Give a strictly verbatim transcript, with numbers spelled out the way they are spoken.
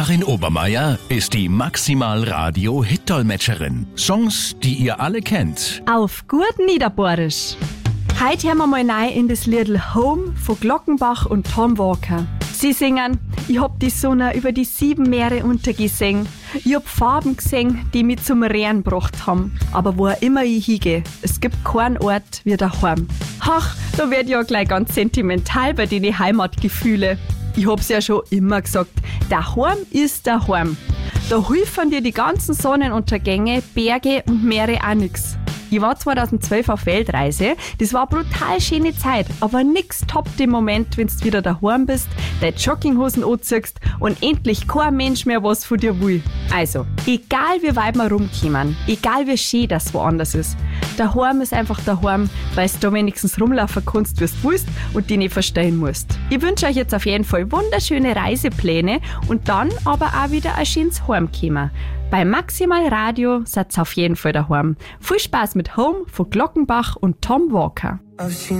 Karin Obermeier ist die Maximal Radio Hit-Dolmetscherin. Songs, die ihr alle kennt. Auf gut Niederbohrisch. Heute hören wir mal rein in das Lied Home von Glockenbach und Tom Walker. Sie singen: Ich hab die Sonne über die sieben Meere untergesehen. Ich hab Farben gesehen, die mich zum Rehren gebracht haben. Aber wo immer ich hingehe, es gibt keinen Ort wie daheim. Ach, da werd ich ja gleich ganz sentimental bei den Heimatgefühle. Ich hab's ja schon immer gesagt, daheim ist daheim. Da helfen dir die ganzen Sonnenuntergänge, Berge und Meere auch nix. Ich war zweitausendzwölf auf Weltreise, das war eine brutal schöne Zeit, aber nix toppt den Moment, wenn du wieder daheim bist, deine Jogginghosen anziehst und endlich kein Mensch mehr was von dir will. Also, egal wie weit wir rumkommen, egal wie schön das woanders ist, daheim ist einfach daheim, weil du da wenigstens rumlaufen kannst, wie du willst und die nicht verstehen musst. Ich wünsche euch jetzt auf jeden Fall wunderschöne Reisepläne und dann aber auch wieder ein schönes Heimkommen. Bei Maximal Radio seid ihr auf jeden Fall daheim. Viel Spaß mit Home von Glockenbach und Tom Walker.